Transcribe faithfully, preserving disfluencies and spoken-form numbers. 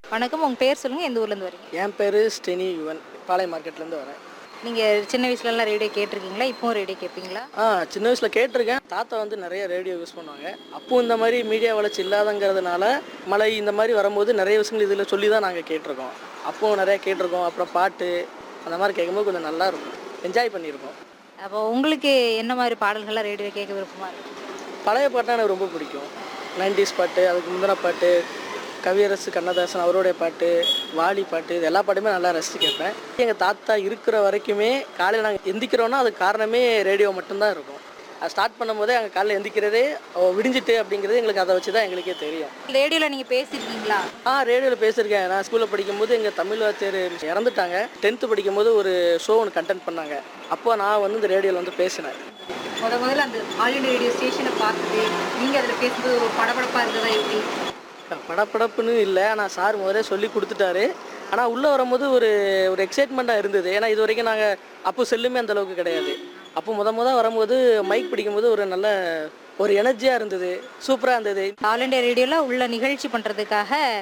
வணக்கம். உங்க பேர் சொல்லுங்க. எந்த ஊர்லேருந்து வரீங்க? என் பேர் ஸ்டெனி யுவன். பாளையம் மார்க்கெட்லேருந்து வரேன். நீங்க சின்ன வயசுலலாம் ரேடியோ கேட்டுருக்கீங்களா? இப்பவும் ரேடியோ கேட்பீங்களா? ஆ சின்ன வயசில் கேட்டிருக்கேன். தாத்தா வந்து நிறைய ரேடியோ யூஸ் பண்ணுவாங்க. அப்போது இந்த மாதிரி மீடியா வளர்ச்சி இல்லாதங்கிறதுனால மழை இந்த மாதிரி வரும்போது நிறைய விஷயங்கள் இதில் சொல்லி தான் நாங்கள் கேட்டிருக்கோம். அப்போது நிறையா கேட்டிருக்கோம். அப்புறம் பாட்டு அந்த மாதிரி கேட்கும்போது கொஞ்சம் நல்லா இருக்கும். என்ஜாய் பண்ணியிருக்கோம். அப்போ உங்களுக்கு என்ன மாதிரி பாடல்கள்லாம் ரேடியோ கேட்க விருப்பமா இருக்கு? பழைய பாட்டுனா எனக்கு ரொம்ப பிடிக்கும். நைன்டிஸ் பாட்டு, அதுக்கு முந்தின பாட்டு, கவியரசு கண்ணதாசன் அவருடைய பாட்டு, வாலி பாட்டு, இது எல்லா பாட்டுமே நல்லா ரசித்து கேட்பேன். எங்கள் தாத்தா இருக்கிற வரைக்குமே காலையில் நாங்கள் எந்திக்கிறோன்னா அதுக்கு காரணமே ரேடியோ மட்டும்தான் இருக்கும். அது ஸ்டார்ட் பண்ணும்போதே அங்கே காலையில் எந்திக்கிறதே விடிஞ்சிட்டு அப்படிங்கிறது எங்களுக்கு அதை வச்சு தான் எங்களுக்கே தெரியும். ரேடியோவில் நீங்கள் பேசியிருக்கீங்களா? ஆ ரேடியோவில் பேசியிருக்கேன். நான் ஸ்கூலில் படிக்கும்போது எங்கள் தமிழ் வாத்தியார் இறந்துட்டாங்க. டென்த்து படிக்கும்போது ஒரு ஷோ ஒன்று கண்டென்ட் பண்ணாங்க. அப்போ நான் வந்து இந்த ரேடியோவில் வந்து பேசினேன். முத முதல்ல அந்த ஆல் இண்டியா ரேடியோ ஸ்டேஷனை பார்த்துட்டு நீங்கள் அதில் பேசும்போது ஒரு படபடப்பாக இருந்ததா எப்படி? படப்படப்புன்னு இல்லை, ஆனால் சார் முதலே சொல்லி கொடுத்துட்டாரு. ஆனால் உள்ளே வரும்போது ஒரு ஒரு எக்ஸைட்மெண்ட்டாக இருந்தது. ஏன்னா இது வரைக்கும் நாங்கள் அப்போ செல்லுமே அந்தளவுக்கு கிடையாது. அப்போ முத முத வரும்போது மைக் பிடிக்கும்போது ஒரு நல்ல ஒரு எனர்ஜியாக இருந்தது. சூப்பராக இருந்தது. ஆல் இண்டியா ரேடியோவில் உள்ள நிகழ்ச்சி பண்ணுறதுக்காக